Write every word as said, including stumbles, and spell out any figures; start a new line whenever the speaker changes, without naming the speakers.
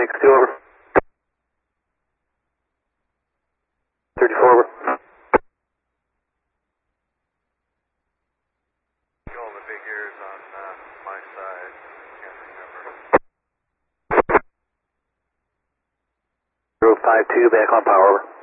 Phoenix two, over. thirty-four, over.
All the big ears on uh, my side. Can't remember.
zero five two, back on power, over.